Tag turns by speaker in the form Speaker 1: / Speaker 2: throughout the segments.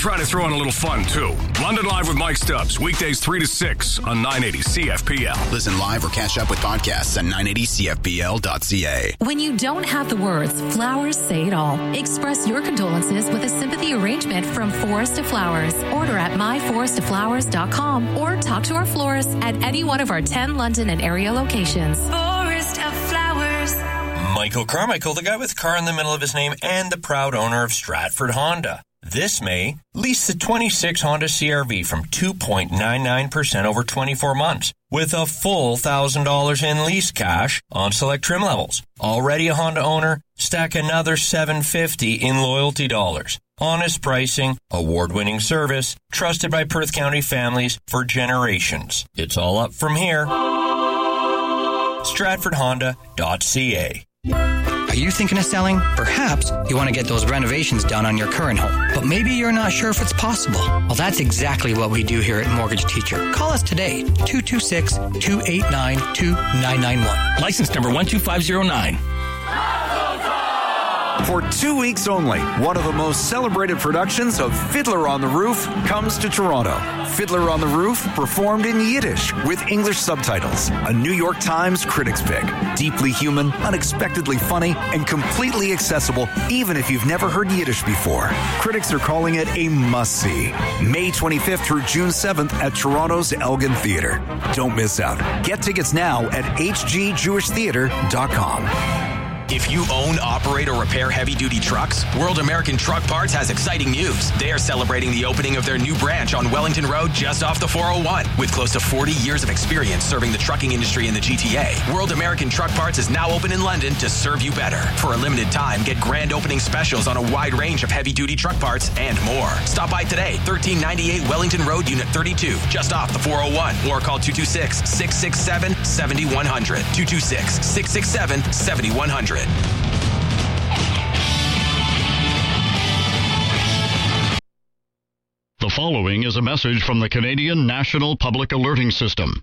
Speaker 1: try to throw in a little fun, too. London Live with Mike Stubbs, weekdays 3 to 6 on 980 CFPL.
Speaker 2: Listen live or catch up with podcasts at 980CFPL.ca.
Speaker 3: When you don't have the words, flowers say it all. Express your condolences with a sympathy arrangement from Forest of Flowers. Order at myforestoflowers.com or talk to our florist at any one of our 10 London and area locations.
Speaker 4: Forest of Flowers.
Speaker 5: Michael Carmichael, the guy with car in the middle of his name and the proud owner of Stratford Honda. This May, lease the 26 Honda CR-V from 2.99% over 24 months with a full $1,000 in lease cash on select trim levels. Already a Honda owner? Stack another $750 in loyalty dollars. Honest pricing, award-winning service, trusted by Perth County families for generations. It's all up from here. StratfordHonda.ca.
Speaker 6: Are you thinking of selling? Perhaps you want to get those renovations done on your current home, but maybe you're not sure if it's possible. Well, that's exactly what we do here at Mortgage Teacher. Call us today, 226-289-2991.
Speaker 7: License number 12509.
Speaker 8: For 2 weeks only, one of the most celebrated productions of Fiddler on the Roof comes to Toronto. Fiddler on the Roof, performed in Yiddish with English subtitles. A New York Times critics pick. Deeply human, unexpectedly funny, and completely accessible, even if you've never heard Yiddish before. Critics are calling it a must-see. May 25th through June 7th at Toronto's Elgin Theatre. Don't miss out. Get tickets now at hgjewishtheatre.com.
Speaker 9: If you own, operate, or repair heavy-duty trucks, World American Truck Parts has exciting news. They are celebrating the opening of their new branch on Wellington Road just off the 401. With close to 40 years of experience serving the trucking industry in the GTA, World American Truck Parts is now open in London to serve you better. For a limited time, get grand opening specials on a wide range of heavy-duty truck parts and more. Stop by today, 1398 Wellington Road, Unit 32, just off the 401, or call 226-667-7100. 226-667-7100.
Speaker 10: The following is a message from the Canadian National Public Alerting System.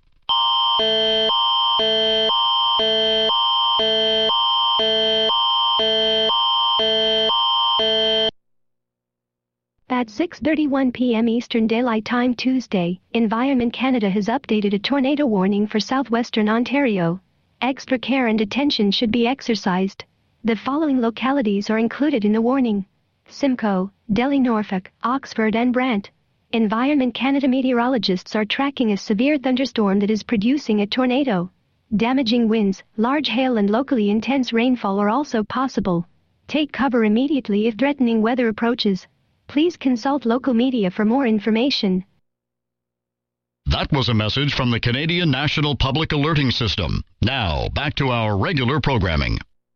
Speaker 11: At 6:31 p.m. Eastern Daylight Time Tuesday, Environment Canada has updated a tornado warning for southwestern Ontario. Extra care and attention should be exercised. The following localities are included in the warning: Simcoe, Delhi, Norfolk, Oxford and Brant. Environment Canada meteorologists are tracking a severe thunderstorm that is producing a tornado. Damaging winds, large hail and locally intense rainfall are also possible. Take cover immediately if threatening weather approaches. Please consult local media for more information.
Speaker 10: That was a message from the Canadian National Public Alerting System. Now, back to our regular programming.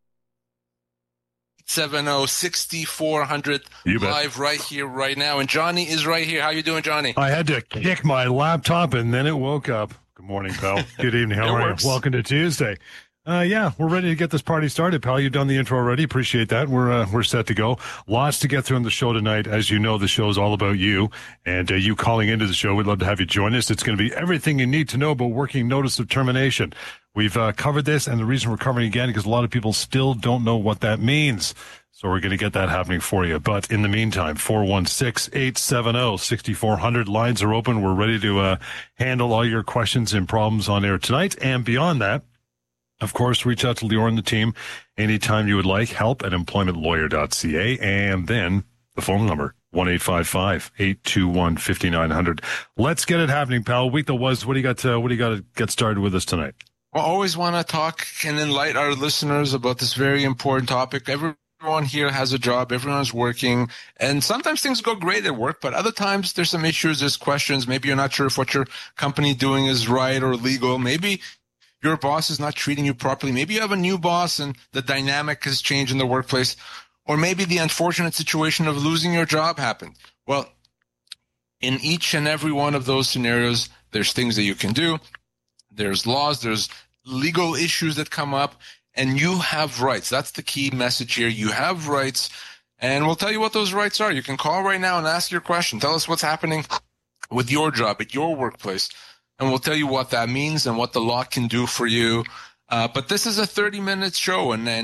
Speaker 12: 70-6400 live right here, right now. And Johnny is right here. How you doing, Johnny?
Speaker 13: I had to kick my laptop and then it woke up. Good morning, pal. Good evening. How are you? Welcome to Tuesday. Yeah, we're ready to get this party started, pal. You've done the intro already. Appreciate that. We're set to go. Lots to get through on the show tonight. As you know, the show is all about you and you calling into the show. We'd love to have you join us. It's going to be everything you need to know about working notice of termination. We've covered this, and the reason we're covering it again because a lot of people still don't know what that means. So we're going to get that happening for you. But in the meantime, 416-870-6400 lines are open. We're ready to handle all your questions and problems on air tonight. And beyond that, of course, reach out to Lior and the team anytime you would like. Help at employmentlawyer.ca. And then the phone number, 1-855-821-5900. Let's get it happening, pal. Week that was, what do you got to get started with us tonight?
Speaker 12: I always want to talk and enlighten our listeners about this very important topic. Everyone here has a job. Everyone's working. And sometimes things go great at work, but other times there's some issues, there's questions. Maybe you're not sure if what your company doing is right or legal. Maybe your boss is not treating you properly. Maybe you have a new boss and the dynamic has changed in the workplace. Or maybe the unfortunate situation of losing your job happened. Well, in each and every one of those scenarios, there's things that you can do. There's laws, there's legal issues that come up, and you have rights. That's the key message here. You have rights, and we'll tell you what those rights are. You can call right now and ask your question. Tell us what's happening with your job at your workplace, and we'll tell you what that means and what the law can do for you. But this is a 30-minute show, and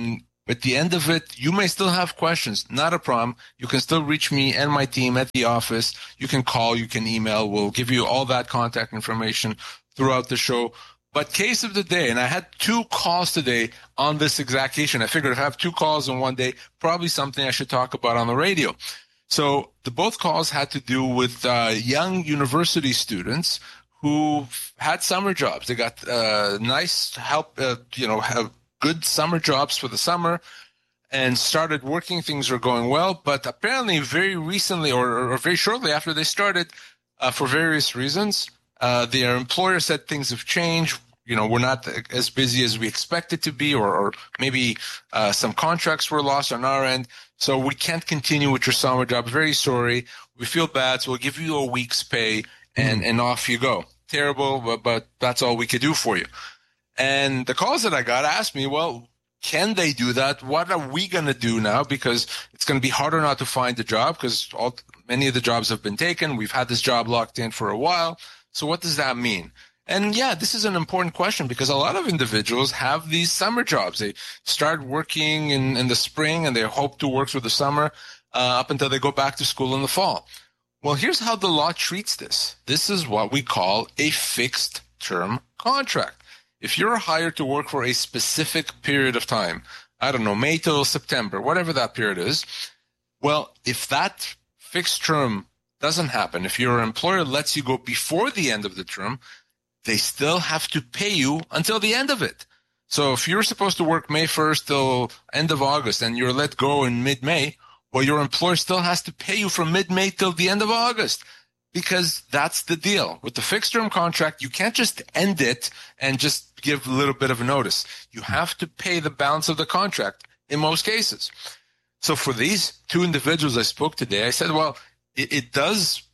Speaker 12: At the end of it, you may still have questions. Not a problem. You can still reach me and my team at the office. You can call, you can email. We'll give you all that contact information throughout the show. But case of the day, and I had 2 calls today on this exact issue. I figured if I have 2 calls in one day, probably something I should talk about on the radio. So both calls had to do with young university students who had summer jobs. They got nice help, have good summer jobs for the summer and started working. Things were going well, but apparently very recently or very shortly after they started, for various reasons, their employer said things have changed. We're not as busy as we expected to be, or maybe some contracts were lost on our end. So we can't continue with your summer job. Very sorry. We feel bad. So we'll give you a week's pay and off you go. Terrible, but that's all we could do for you. And the calls that I got asked me, well, can they do that? What are we going to do now? Because it's going to be harder not to find a job because many of the jobs have been taken. We've had this job locked in for a while. So what does that mean? And yeah, this is an important question because a lot of individuals have these summer jobs. They start working in the spring and they hope to work through the summer up until they go back to school in the fall. Well, here's how the law treats this. This is what we call a fixed term contract. If you're hired to work for a specific period of time, I don't know, May till September, whatever that period is, well, if that fixed term doesn't happen, if your employer lets you go before the end of the term, they still have to pay you until the end of it. So if you're supposed to work May 1st till end of August and you're let go in mid-May, well, your employer still has to pay you from mid-May till the end of August. Because that's the deal. With the fixed term contract, you can't just end it and just give a little bit of a notice. You have to pay the balance of the contract in most cases. So for these 2 individuals I spoke today, I said, well, it is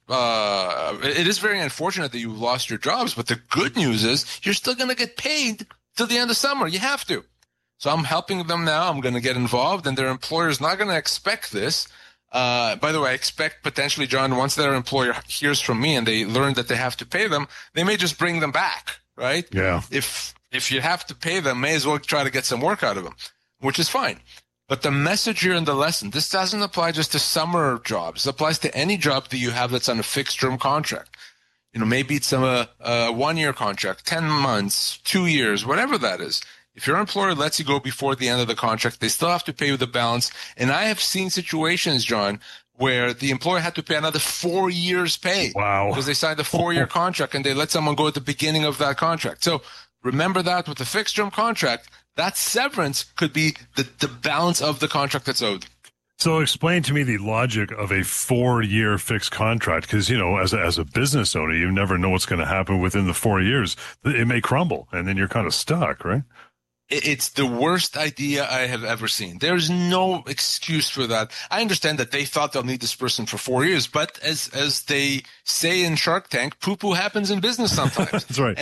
Speaker 12: very unfortunate that you lost your jobs, but the good news is you're still going to get paid till the end of summer. You have to. So I'm helping them now. I'm going to get involved, and their employer is not going to expect this. By the way, I expect potentially, John, once their employer hears from me and they learn that they have to pay them, they may just bring them back, right?
Speaker 13: Yeah.
Speaker 12: If you have to pay them, may as well try to get some work out of them, which is fine. But the message here in the lesson, this doesn't apply just to summer jobs. It applies to any job that you have that's on a fixed term contract. Maybe it's a 1-year contract, 10 months, 2 years, whatever that is. If your employer lets you go before the end of the contract, they still have to pay you the balance. And I have seen situations, John, where the employer had to pay another 4 years' pay.
Speaker 13: Wow.
Speaker 12: Because they signed a 4-year contract and they let someone go at the beginning of that contract. So remember that with the fixed term contract, that severance could be the balance of the contract that's owed.
Speaker 13: So explain to me the logic of a 4-year fixed contract, because, as a business owner, you never know what's going to happen within the 4 years. It may crumble, and then you're kind of stuck, right?
Speaker 12: It's the worst idea I have ever seen. There's no excuse for that. I understand that they thought they'll need this person for 4 years, but as they say in Shark Tank, poo-poo happens in business sometimes.
Speaker 13: That's right.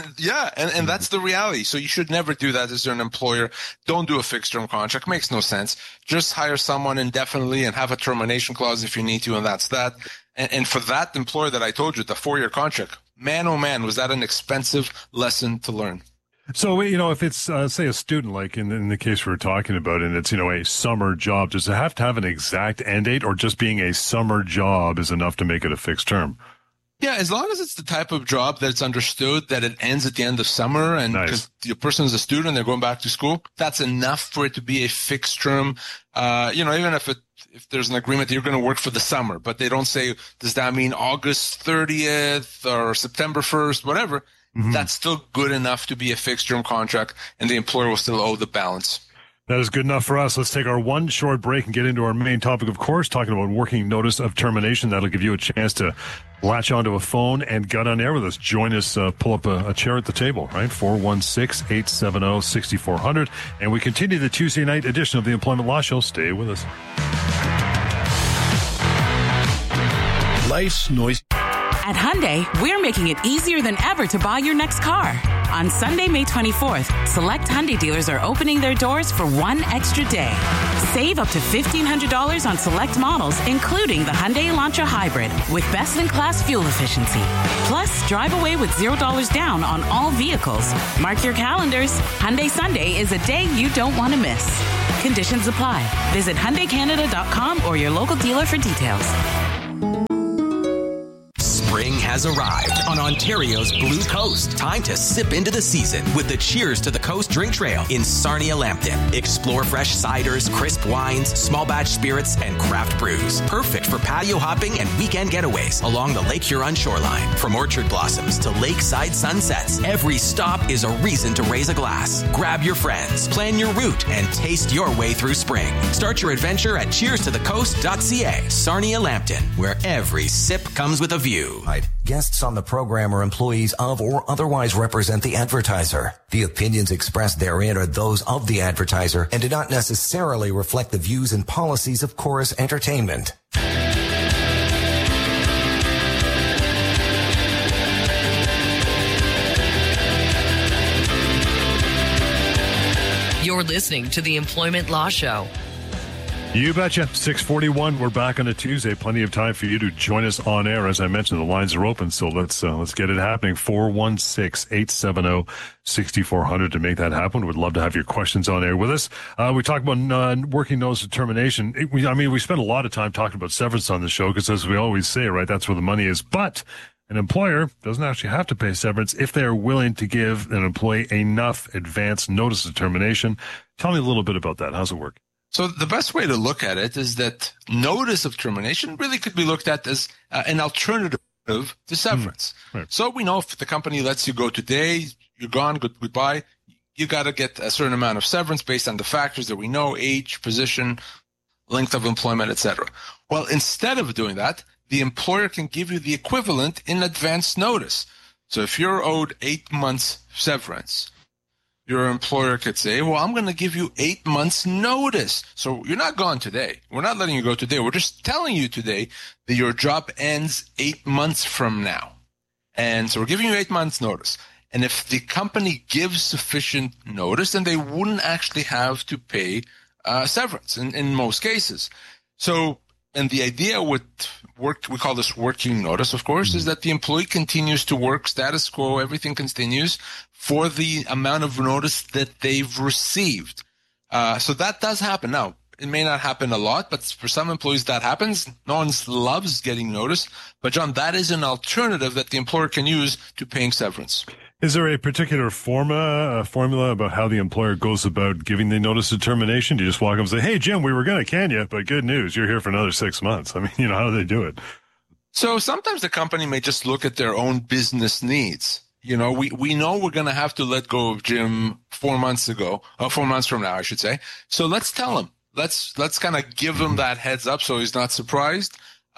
Speaker 12: And that's the reality. So you should never do that as an employer. Don't do a fixed term contract. Makes no sense. Just hire someone indefinitely and have a termination clause if you need to, and that's that. And for that employer that I told you, the 4-year contract, man, oh man, was that an expensive lesson to learn.
Speaker 13: So, if it's, say, a student, like in the case we're talking about, and it's, a summer job, does it have to have an exact end date, or just being a summer job is enough to make it a fixed term?
Speaker 12: Yeah, as long as it's the type of job that it's understood that it ends at the end of summer, and because the person is a student, they're going back to school, that's enough for it to be a fixed term. Even if there's an agreement that you're going to work for the summer, but they don't say, does that mean August 30th or September 1st, whatever. Mm-hmm. That's still good enough to be a fixed term contract, and the employer will still owe the balance.
Speaker 13: That is good enough for us. Let's take our one short break and get into our main topic, of course, talking about working notice of termination. That'll give you a chance to latch onto a phone and get on air with us. Join us, pull up a chair at the table, right? 416-870-6400. And we continue the Tuesday night edition of the Employment Law Show. Stay with us.
Speaker 14: Life's noise.
Speaker 15: At Hyundai, we're making it easier than ever to buy your next car. On Sunday, May 24th, select Hyundai dealers are opening their doors for one extra day. Save up to $1,500 on select models, including the Hyundai Elantra Hybrid, with best-in-class fuel efficiency. Plus, drive away with $0 down on all vehicles. Mark your calendars. Hyundai Sunday is a day you don't want to miss. Conditions apply. Visit HyundaiCanada.com or your local dealer for details.
Speaker 9: Spring has arrived on Ontario's Blue Coast. Time to sip into the season with the Cheers to the Coast drink trail in Sarnia-Lambton. Explore fresh ciders, crisp wines, small batch spirits, and craft brews. Perfect for patio hopping and weekend getaways along the Lake Huron shoreline. From orchard blossoms to lakeside sunsets, every stop is a reason to raise a glass. Grab your friends, plan your route, and taste your way through spring. Start your adventure at cheerstothecoast.ca. Sarnia-Lambton, where every sip comes with a view.
Speaker 14: Guests on the program are employees of or otherwise represent the advertiser. The opinions expressed therein are those of the advertiser and do not necessarily reflect the views and policies of Chorus Entertainment.
Speaker 16: You're listening to the Employment Law Show.
Speaker 13: You betcha. 6:41. We're back on a Tuesday. Plenty of time for you to join us on air. As I mentioned, the lines are open, so let's get it happening. 416-870-6400 to make that happen. We'd love to have your questions on air with us. We talked about working notice of termination. We spend a lot of time talking about severance on the show because, as we always say, right, that's where the money is. But an employer doesn't actually have to pay severance if they are willing to give an employee enough advance notice of termination. Tell me a little bit about that. How's it work?
Speaker 12: So the best way to look at it is that notice of termination really could be looked at as an alternative to severance. Right. So we know if the company lets you go today, you're gone, goodbye, you got to get a certain amount of severance based on the factors that we know, age, position, length of employment, etc. Well, instead of doing that, the employer can give you the equivalent in advance notice. So if you're owed 8 months severance, your employer could say, well, I'm going to give you 8 months notice. So you're not gone today. We're not letting you go today. We're just telling you today that your job ends 8 months from now. And so we're giving you 8 months notice. And if the company gives sufficient notice, then they wouldn't actually have to pay severance in most cases. So, and the idea with work, we call this working notice, of course, is that the employee continues to work, status quo, everything continues for the amount of notice that they've received. So that does happen. Now, it may not happen a lot, but for some employees that happens. No one loves getting notice. But John, that is an alternative that the employer can use to paying severance.
Speaker 13: Is there a particular formula about how the employer goes about giving the notice of termination? Do you just walk up and say, hey, Jim, we were going to can you, but good news, you're here for another 6 months. I mean, how do they do it?
Speaker 12: So sometimes the company may just look at their own business needs. We know we're going to have to let go of Jim 4 months from now, I should say. So let's tell him. Let's kind of give him that heads up so he's not surprised.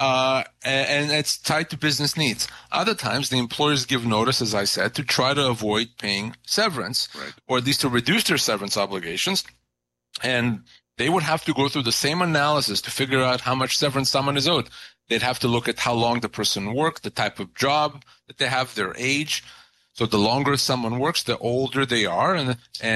Speaker 12: And it's tied to business needs. Other times, the employers give notice, as I said, to try to avoid paying severance, right, or at least to reduce their severance obligations. And they would have to go through the same analysis to figure out how much severance someone is owed. They'd have to look at how long the person worked, the type of job that they have, their age. So the longer someone works, the older they are, and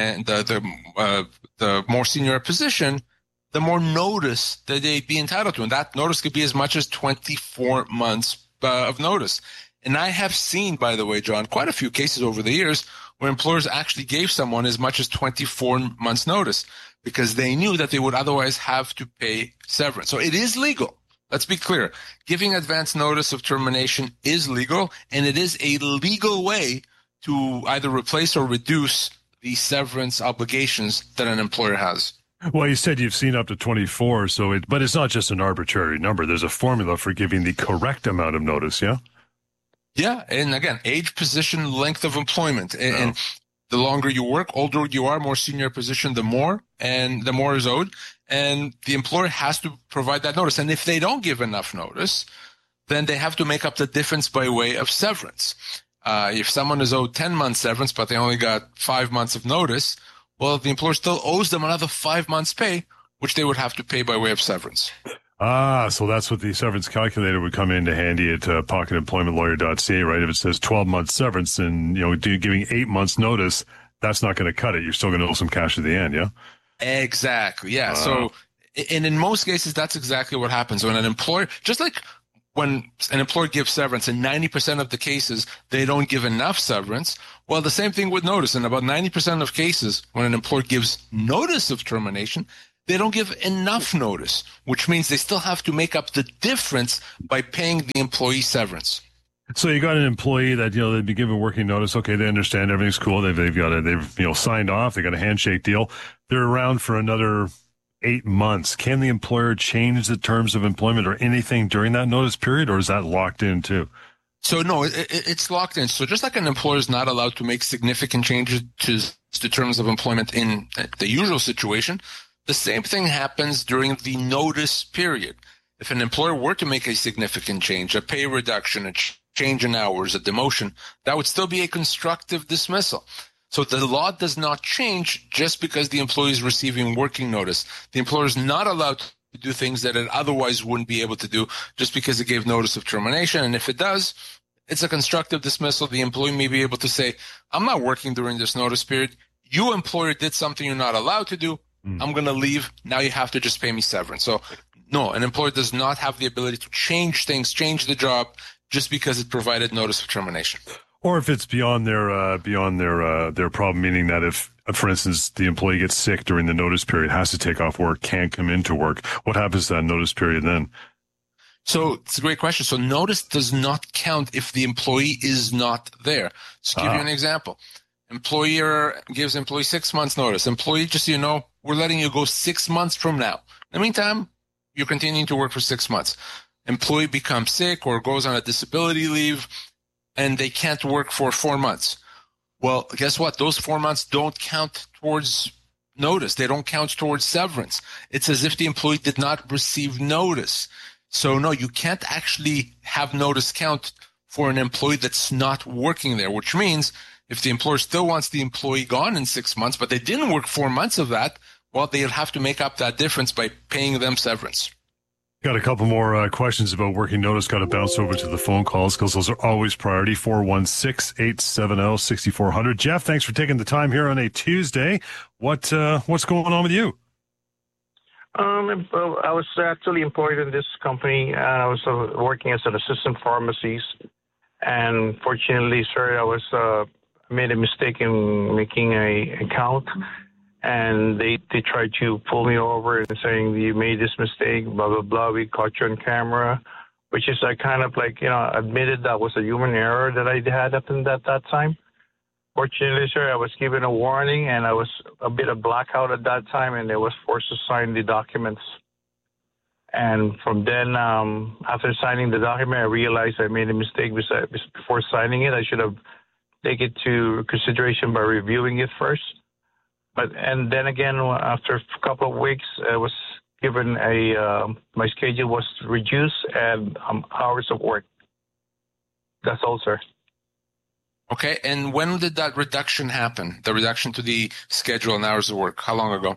Speaker 12: the more senior position, the more notice that they'd be entitled to. And that notice could be as much as 24 months of notice. And I have seen, by the way, John, quite a few cases over the years where employers actually gave someone as much as 24 months notice because they knew that they would otherwise have to pay severance. So it is legal. Let's be clear. Giving advance notice of termination is legal, and it is a legal way to either replace or reduce the severance obligations that an employer has.
Speaker 13: Well, you said you've seen up to 24, but it's not just an arbitrary number. There's a formula for giving the correct amount of notice, yeah?
Speaker 12: Yeah, and again, age, position, length of employment. And the longer you work, older you are, more senior position, the more, and the more is owed. And the employer has to provide that notice. And if they don't give enough notice, then they have to make up the difference by way of severance. If someone is owed 10 months severance, but they only got 5 months of notice, well, the employer still owes them another 5 months pay, which they would have to pay by way of severance.
Speaker 13: So that's what the severance calculator would come into handy at pocketemploymentlawyer.ca, right? If it says 12 months severance and, giving 8 months notice, that's not going to cut it. You're still going to owe some cash at the end, yeah?
Speaker 12: Exactly, yeah. So, and in most cases, that's exactly what happens. When an employer, just like when an employer gives severance, in 90% of the cases, they don't give enough severance. Well, the same thing with notice. In about 90% of cases, when an employer gives notice of termination, they don't give enough notice, which means they still have to make up the difference by paying the employee severance.
Speaker 13: So you got an employee that, they'd be given working notice. Okay, they understand everything's cool. They've signed off. They got a handshake deal. They're around for another 8 months. Can the employer change the terms of employment or anything during that notice period, or is that locked in too?
Speaker 12: So no, it's locked in. So just like an employer is not allowed to make significant changes to terms of employment in the usual situation, the same thing happens during the notice period. If an employer were to make a significant change, a pay reduction, a change in hours, a demotion, that would still be a constructive dismissal. So the law does not change just because the employee is receiving working notice. The employer is not allowed to do things that it otherwise wouldn't be able to do just because it gave notice of termination. And if it does, it's a constructive dismissal. The employee may be able to say, I'm not working during this notice period. You, employer, did something you're not allowed to do. I'm going to leave. Now you have to just pay me severance. So no, an employer does not have the ability to change things, change the job just because it provided notice of termination.
Speaker 13: Or if it's beyond their problem, meaning that if, for instance, the employee gets sick during the notice period, has to take off work, can't come into work, what happens to that notice period then?
Speaker 12: So it's a great question. So notice does not count if the employee is not there. Just give you an example. Employer gives employee 6 months notice. Employee, just so you know, we're letting you go 6 months from now. In the meantime, you're continuing to work for 6 months. Employee becomes sick or goes on a disability leave, and they can't work for 4 months. Well, guess what? Those 4 months don't count towards notice. They don't count towards severance. It's as if the employee did not receive notice. So no, you can't actually have notice count for an employee that's not working there, which means if the employer still wants the employee gone in 6 months, but they didn't work 4 months of that, well, they'll have to make up that difference by paying them severance.
Speaker 13: Got a couple more questions about working notice. Got to bounce over to the phone calls because those are always priority. 416-870-6400. Jeff, thanks for taking the time here on a Tuesday. What's going on with you?
Speaker 17: I was actually employed in this company, and I was working as an assistant pharmacist. And fortunately, sir, I made a mistake in making an account. And they tried to pull me over and saying, you made this mistake, blah, blah, blah. We caught you on camera, which is I kind of admitted that was a human error that I had happened at that time. Fortunately, sir, I was given a warning, and I was a bit of blackout at that time, and I was forced to sign the documents. And from then, after signing the document, I realized I made a mistake. Before signing it, I should have taken it to consideration by reviewing it first. And then again, after a couple of weeks, I was given my schedule was reduced and hours of work. That's all, sir.
Speaker 12: Okay. And when did that reduction happen? The reduction to the schedule and hours of work? How long ago?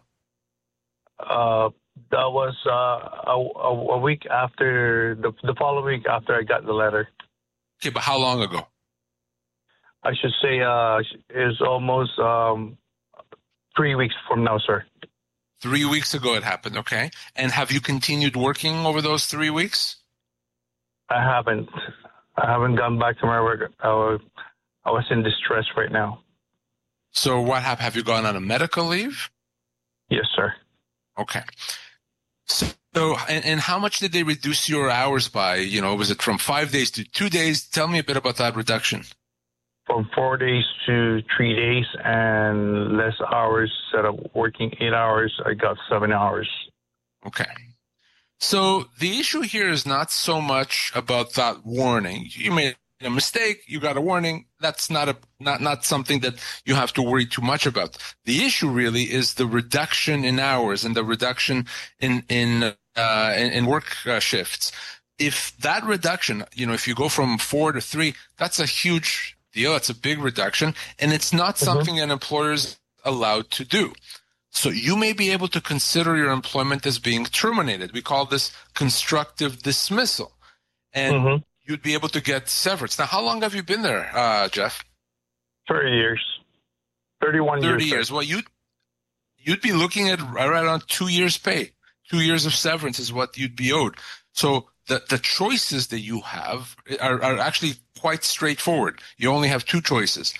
Speaker 17: That was a week after the following week after I got the letter.
Speaker 12: Okay, but how long ago?
Speaker 17: I should say it's almost 3 weeks from now, sir.
Speaker 12: 3 weeks ago it happened, okay. And have you continued working over those 3 weeks?
Speaker 17: I haven't. I haven't gone back to my work. I was in distress right now.
Speaker 12: So what happened? Have you gone on a medical leave?
Speaker 17: Yes, sir.
Speaker 12: Okay. So and how much did they reduce your hours by? Was it from 5 days to 2 days? Tell me a bit about that reduction.
Speaker 17: From 4 days to 3 days and less hours. Instead of working 8 hours, I got 7 hours.
Speaker 12: Okay. So the issue here is not so much about that warning. You made a mistake, you got a warning. That's not something that you have to worry too much about. The issue really is the reduction in hours and the reduction in work shifts. If that reduction, if you go from 4 to 3, that's a huge deal. It's a big reduction, and it's not something an employer is allowed to do. So you may be able to consider your employment as being terminated. We call this constructive dismissal, and you'd be able to get severance. Now, how long have you been there, Jeff?
Speaker 17: 30 years. 31 years.
Speaker 12: 30 years. Well, you'd be looking at right around 2 years' pay. 2 years of severance is what you'd be owed. So the choices that you have are actually quite straightforward. You only have two choices.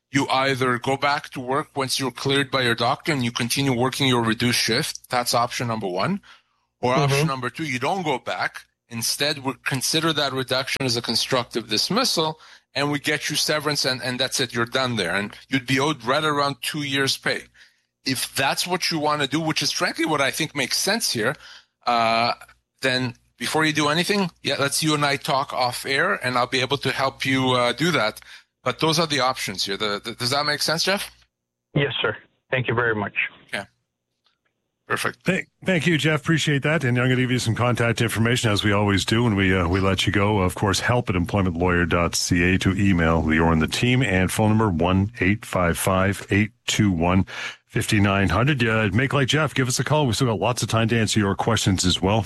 Speaker 12: You either go back to work once you're cleared by your doctor and you continue working your reduced shift. That's option number one. Or option number two, you don't go back. Instead, we consider that reduction as a constructive dismissal, and we get you severance, and that's it. You're done there. And you'd be owed right around 2 years' pay. If that's what you want to do, which is frankly what I think makes sense here, then before you do anything, let's you and I talk off air, and I'll be able to help you do that. But those are the options here. Does that make sense, Jeff?
Speaker 17: Yes, sir. Thank you very much.
Speaker 12: Okay. Perfect.
Speaker 13: Thank you, Jeff. Appreciate that. And I'm going to give you some contact information, as we always do when we let you go. Of course, help@employmentlawyer.ca to email Lior and the team, and phone number 1-855-821-5900. Make like Jeff. Give us a call. We've still got lots of time to answer your questions as well.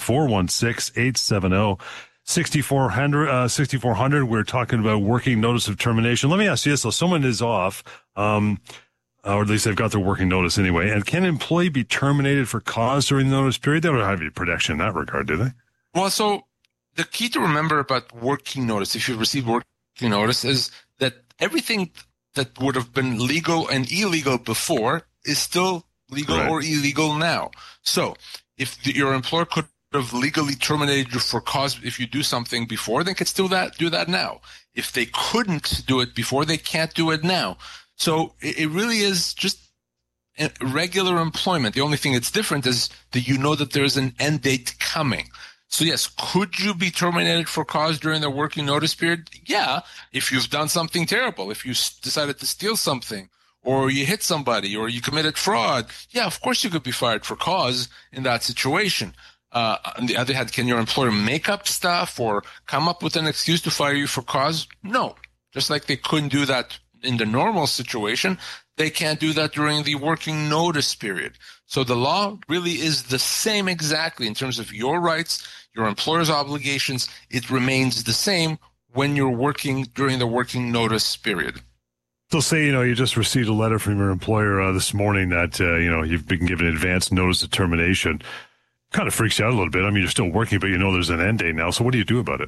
Speaker 13: 416-870-6400. We're talking about working notice of termination. Let me ask you this. So someone is off, or at least they've got their working notice anyway. And can an employee be terminated for cause during the notice period? They don't have any protection in that regard, do they?
Speaker 12: Well, so the key to remember about working notice, if you receive working notice, is that everything that would have been legal and illegal before is still legal or illegal now. So if your employer could have legally terminated you for cause if you do something before, they could still do that now. If they couldn't do it before, they can't do it now. So it really is just regular employment. The only thing that's different is that you know that there's an end date coming. So yes, could you be terminated for cause during the working notice period? Yeah, if you've done something terrible, if you decided to steal something, or you hit somebody, or you committed fraud. Yeah, of course you could be fired for cause in that situation. On the other hand, can your employer make up stuff or come up with an excuse to fire you for cause? No. Just like they couldn't do that in the normal situation, they can't do that during the working notice period. So the law really is the same exactly in terms of your rights, your employer's obligations. It remains the same when you're working during the working notice period.
Speaker 13: So say, you just received a letter from your employer this morning that, you've been given advance notice of termination. Kind of freaks you out a little bit. I mean, you're still working, but there's an end date now. So what do you do about it?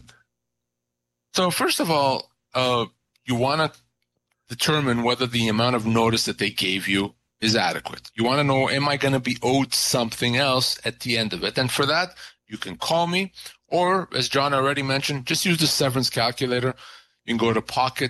Speaker 12: So first of all, you want to determine whether the amount of notice that they gave you is adequate. You want to know, am I going to be owed something else at the end of it? And for that, you can call me, or as John already mentioned, just use the severance calculator. You can go to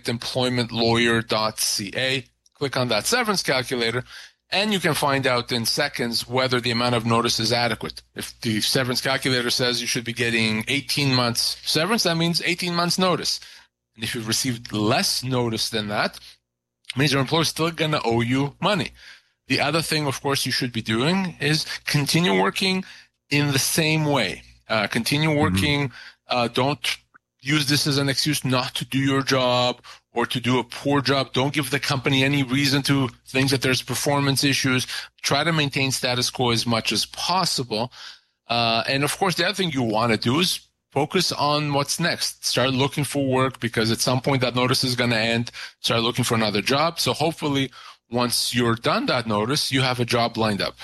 Speaker 12: pocketemploymentlawyer.ca, click on that severance calculator, and you can find out in seconds whether the amount of notice is adequate. If the severance calculator says you should be getting 18 months severance, that means 18 months notice. And if you've received less notice than that, it means your employer is still going to owe you money. The other thing, of course, you should be doing is continue working in the same way. Continue working. Don't use this as an excuse not to do your job or to do a poor job. Don't give the company any reason to think that there's performance issues. Try to maintain status quo as much as possible. And of course, the other thing you want to do is focus on what's next. Start looking for work, because at some point that notice is going to end. Start looking for another job. So hopefully once you're done that notice, you have a job lined up.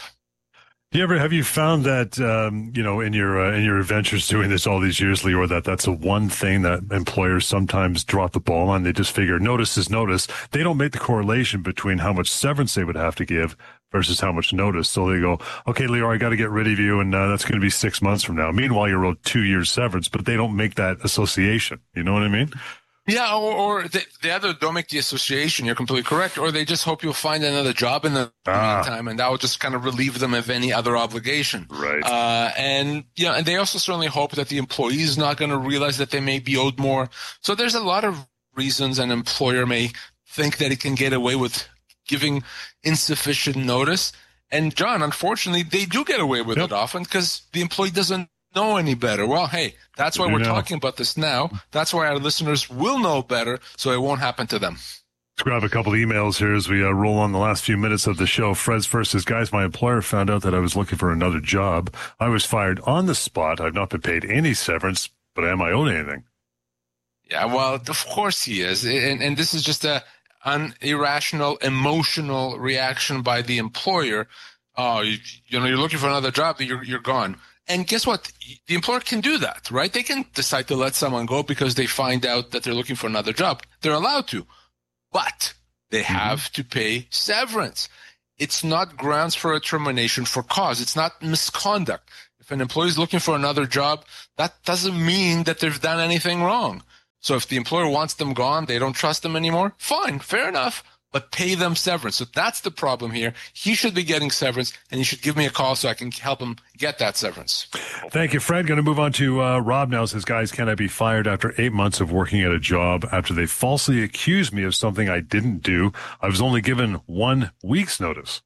Speaker 13: Have you found that, in your adventures doing this all these years, Lior, that's the one thing that employers sometimes drop the ball on? They just figure notice is notice. They don't make the correlation between how much severance they would have to give versus how much notice. So they go, okay, Lior, I got to get rid of you, and that's going to be 6 months from now. Meanwhile, you're owed 2 years severance, but they don't make that association. You know what I mean?
Speaker 12: Yeah, or they either don't make the association, you're completely correct, or they just hope you'll find another job in the meantime, and that will just kind of relieve them of any other obligation.
Speaker 13: Right.
Speaker 12: And they also certainly hope that the employee is not going to realize that they may be owed more. So there's a lot of reasons an employer may think that it can get away with giving insufficient notice. And John, unfortunately, they do get away with it often because the employee doesn't know any better. Well, hey, that's why we're talking about this now. That's why our listeners will know better, so it won't happen to them.
Speaker 13: Let's grab a couple of emails here as we roll on the last few minutes of the show. Fred's first says, guys, my employer found out that I was looking for another job. I was fired on the spot. I've not been paid any severance, but am I owed anything?
Speaker 12: Yeah, well, of course he is. And this is just an irrational, emotional reaction by the employer. You're looking for another job, you're gone. And guess what? The employer can do that, right? They can decide to let someone go because they find out that they're looking for another job. They're allowed to. But they have to pay severance. It's not grounds for a termination for cause. It's not misconduct. If an employee is looking for another job, that doesn't mean that they've done anything wrong. So if the employer wants them gone, they don't trust them anymore, fine, fair enough, but pay them severance. So that's the problem here. He should be getting severance, and he should give me a call so I can help him get that severance.
Speaker 13: Thank you, Fred. Going to move on to Rob now. Says, guys, can I be fired after 8 months of working at a job after they falsely accused me of something I didn't do? I was only given 1 week's notice.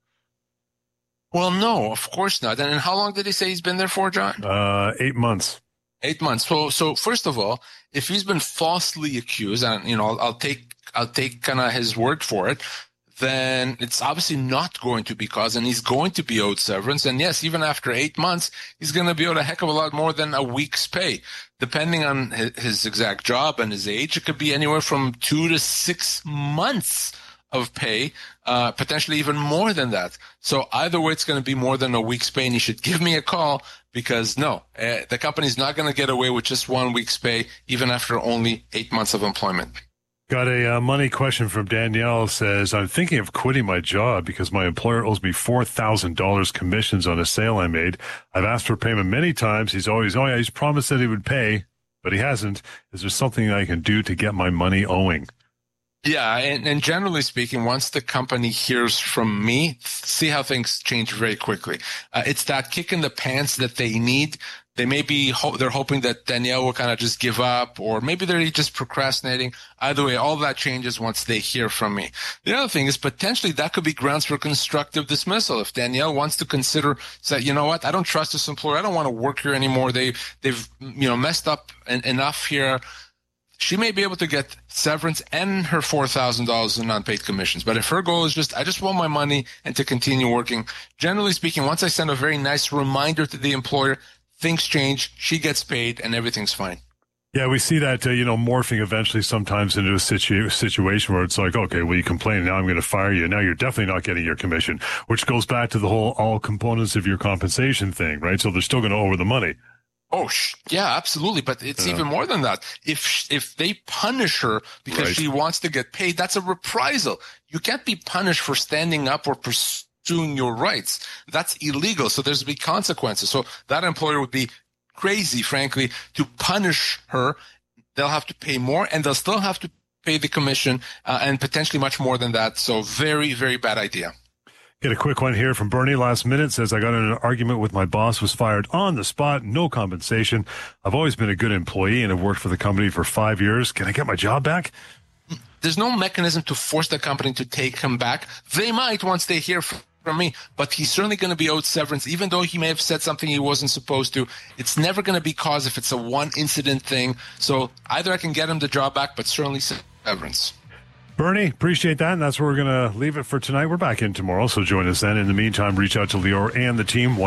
Speaker 12: Well, no, of course not. And how long did he say he's been there for, John?
Speaker 13: 8 months.
Speaker 12: 8 months. So first of all, if he's been falsely accused, and I'll take kind of his word for it, then it's obviously not going to be cause, and he's going to be owed severance. And yes, even after 8 months, he's going to be owed a heck of a lot more than a week's pay. Depending on his exact job and his age, it could be anywhere from 2 to 6 months of pay, potentially even more than that. So either way, it's going to be more than a week's pay, and he should give me a call, because the company's not going to get away with just 1 week's pay, even after only 8 months of employment.
Speaker 13: Got a money question from Danielle. Says, I'm thinking of quitting my job because my employer owes me $4,000 commissions on a sale I made. I've asked for payment many times. He's always, he's promised that he would pay, but he hasn't. Is there something I can do to get my money owing?
Speaker 12: Yeah, and generally speaking, once the company hears from me, see how things change very quickly. It's that kick in the pants that they need. They may be, they're hoping that Danielle will kind of just give up, or maybe they're just procrastinating. Either way, all that changes once they hear from me. The other thing is potentially that could be grounds for constructive dismissal. If Danielle wants to consider, say, you know what, I don't trust this employer. I don't want to work here anymore. They've messed up enough here. She may be able to get severance and her $4,000 in unpaid commissions. But if her goal is I just want my money and to continue working, generally speaking, once I send a very nice reminder to the employer, things change, she gets paid, and everything's fine.
Speaker 13: Yeah, we see that, morphing eventually sometimes into a situation where it's like, okay, well, you complain, now I'm going to fire you. Now you're definitely not getting your commission, which goes back to the whole all components of your compensation thing, right? So they're still going to owe her the money.
Speaker 12: Oh, yeah, absolutely. But it's even more than that. If they punish her because she wants to get paid, that's a reprisal. You can't be punished for standing up or pursuing your rights. That's illegal. So there's be consequences. So that employer would be crazy, frankly, to punish her. They'll have to pay more, and they'll still have to pay the commission, and potentially much more than that. So very, very bad idea.
Speaker 13: Get a quick one here from Bernie. Last minute says, I got in an argument with my boss, was fired on the spot, no compensation. I've always been a good employee and have worked for the company for 5 years. Can I get my job back?
Speaker 12: There's no mechanism to force the company to take him back. They might once they hear from me, but he's certainly going to be owed severance, even though he may have said something he wasn't supposed to. It's never going to be cause if it's a one incident thing. So either I can get him the job back, but certainly severance.
Speaker 13: Bernie, appreciate that, and that's where we're going to leave it for tonight. We're back in tomorrow, so join us then. In the meantime, reach out to Lior and the team,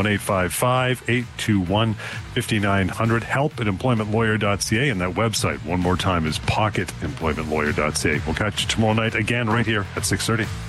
Speaker 13: 1-855-821-5900, help@employmentlawyer.ca, and that website, one more time, is pocketemploymentlawyer.ca. We'll catch you tomorrow night again right here at 6:30.